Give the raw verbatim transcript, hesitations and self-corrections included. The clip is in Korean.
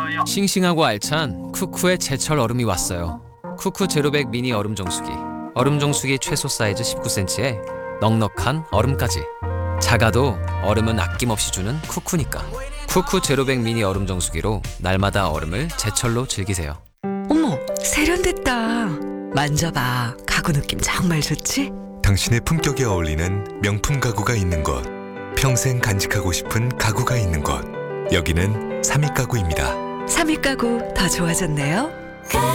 싱싱하고 알찬 쿠쿠의 제철 얼음이 왔어요. 쿠쿠 제로백 미니 얼음 정수기. 얼음 정수기 최소 사이즈 십구 센티미터에 넉넉한 얼음까지. 작아도 얼음은 아낌없이 주는 쿠쿠니까. 쿠쿠 제로백 미니 얼음 정수기로 날마다 얼음을 제철로 즐기세요. 어머, 세련됐다. 만져봐. 가구 느낌 정말 좋지? 당신의 품격에 어울리는 명품 가구가 있는 곳, 평생 간직하고 싶은 가구가 있는 곳, 여기는 삼익가구입니다. 삼익 가구 더 좋아졌네요.